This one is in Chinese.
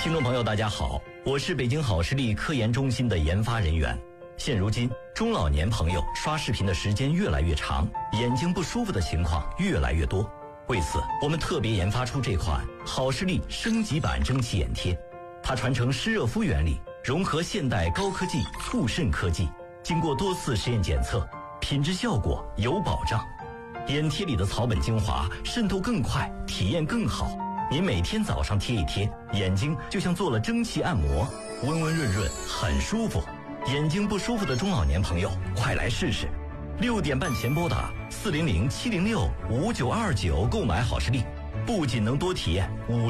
听众朋友大家好，我是北京好视力科研中心的研发人员。现如今中老年朋友刷视频的时间越来越长，眼睛不舒服的情况越来越多。为此我们特别研发出这款好视力升级版蒸汽眼贴，它传承湿热敷原理，融合现代高科技促渗科技，经过多次实验检测，品质效果有保障。眼贴里的草本精华渗透更快，体验更好。您每天早上贴一贴，眼睛就像做了蒸汽按摩，温温润润，很舒服。眼睛不舒服的中老年朋友，快来试试。6点半前拨打400-706-5929购买好视力，不仅能多体验